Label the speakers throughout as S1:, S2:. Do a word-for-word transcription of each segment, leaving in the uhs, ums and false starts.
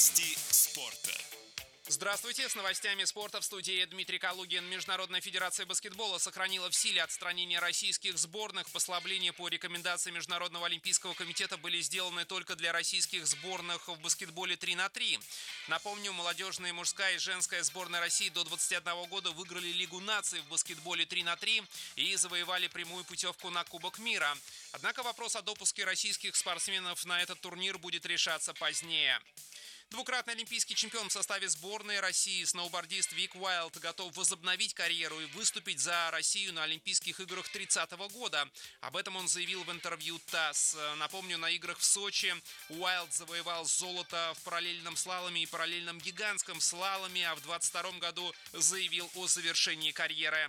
S1: Новости спорта.
S2: Здравствуйте, с новостями спорта в студии Дмитрий Калугин. Международная федерация баскетбола сохранила в силе отстранение российских сборных. Послабления по рекомендации Международного олимпийского комитета были сделаны только для российских сборных в баскетболе три на три. Напомню, молодежная, мужская и женская сборная России до двадцати одного года выиграли Лигу наций в баскетболе три на три и завоевали прямую путевку на Кубок мира. Однако вопрос о допуске российских спортсменов на этот турнир будет решаться позднее. Двукратный олимпийский чемпион в составе сборной России, сноубордист Вик Уайлд, готов возобновить карьеру и выступить за Россию на Олимпийских играх тридцатого года. Об этом он заявил в интервью ТАСС. Напомню, на играх в Сочи Уайлд завоевал золото в параллельном слаломе и параллельном гигантском слаломе, а в двадцать втором году заявил о завершении карьеры.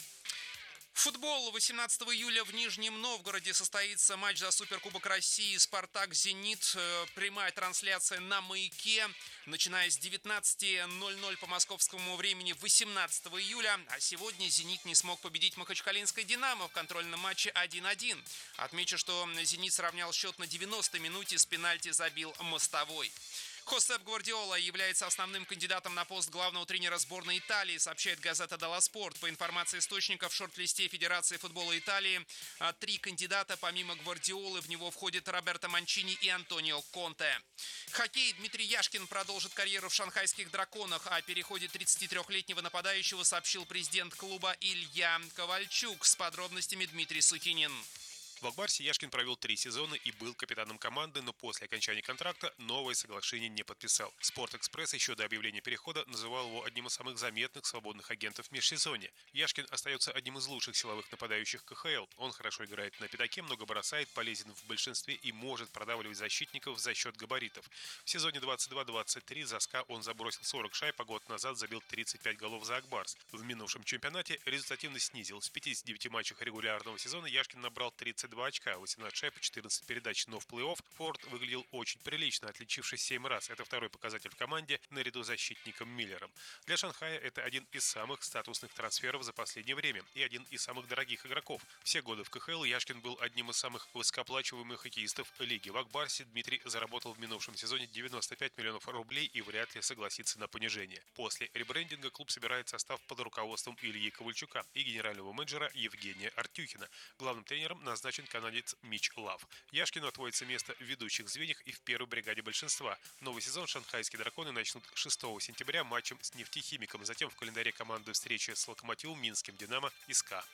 S2: Футбол. восемнадцатого июля в Нижнем Новгороде состоится матч за Суперкубок России «Спартак-Зенит». Прямая трансляция на «Маяке», начиная с девятнадцати ноль-ноль по московскому времени восемнадцатого июля. А сегодня «Зенит» не смог победить махачкалинское «Динамо» в контрольном матче один один. Отмечу, что «Зенит» сравнял счет на девяностой минуте, с пенальти забил Мостовой. Хосеп Гвардиола является основным кандидатом на пост главного тренера сборной Италии, сообщает газета «Делла Спорт». По информации источников, в шорт-листе Федерации футбола Италии три кандидата. Помимо Гвардиолы в него входят Роберто Манчини и Антонио Конте. Хоккей. Дмитрий Яшкин продолжит карьеру в шанхайских «Драконах». О переходе тридцатитрёхлетнего нападающего сообщил президент клуба Илья Ковальчук. С подробностями Дмитрий Сухинин.
S3: В Акбарсе Яшкин провел три сезона и был капитаном команды, но после окончания контракта новое соглашение не подписал. «Спорт-экспресс» еще до объявления перехода называл его одним из самых заметных свободных агентов в межсезонье. Яшкин остается одним из лучших силовых нападающих ка ха эл. Он хорошо играет на пятаке, много бросает, полезен в большинстве и может продавливать защитников за счет габаритов. В сезоне двадцать два двадцать три за СКА он забросил сорок шайб, а год назад забил тридцать пять голов за Акбарс. В минувшем чемпионате результативность снизил. В пятидесяти девяти матчах регулярного сезона Яшкин набрал тридцать два очка, восемнадцать шайб, четырнадцать передач, но в плей-офф Форд выглядел очень прилично, отличившись семь раз. Это второй показатель в команде наряду с защитником Миллером. Для Шанхая это один из самых статусных трансферов за последнее время и один из самых дорогих игроков. Все годы в ка ха эл Яшкин был одним из самых высокооплачиваемых хоккеистов лиги. В Акбарсе Дмитрий заработал в минувшем сезоне девяносто пять миллионов рублей и вряд ли согласится на понижение. После ребрендинга клуб собирает состав под руководством Ильи Ковальчука и генерального менеджера Евгения Артюхина. Главным тренером назначен канадец Мич Лав. Яшкину отводится место в ведущих звеньях и в первой бригаде большинства. Новый сезон шанхайские «Драконы» начнут шестого сентября матчем с «Нефтехимиком». Затем в календаре команды встречи с «Локомотивом», Минским «Динамо» и СКА.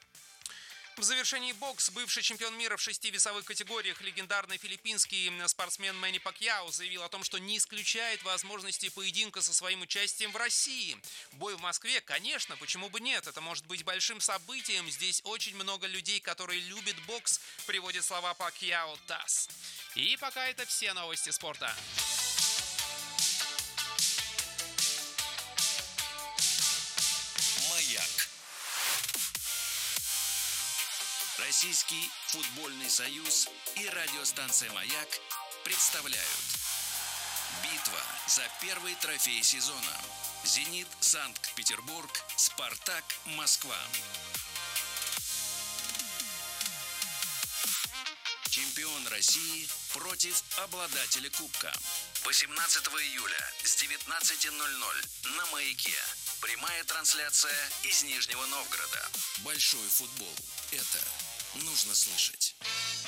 S2: В завершении бокс. Бывший чемпион мира в шести весовых категориях, легендарный филиппинский спортсмен Мэнни Пакьяо заявил о том, что не исключает возможности поединка со своим участием в России. Бой в Москве, конечно, почему бы нет? Это может быть большим событием. Здесь очень много людей, которые любят бокс, приводит слова Пакьяо ТАСС. И пока это все новости спорта.
S1: Маяк.
S4: Российский футбольный союз и радиостанция «Маяк» представляют битва за первый трофей сезона. «Зенит» Санкт-Петербург, «Спартак» Москва. Чемпион России против обладателя кубка. восемнадцатого июля с девятнадцати ноль-ноль на «Маяке». Прямая трансляция из Нижнего Новгорода. Большой футбол. Это нужно слышать.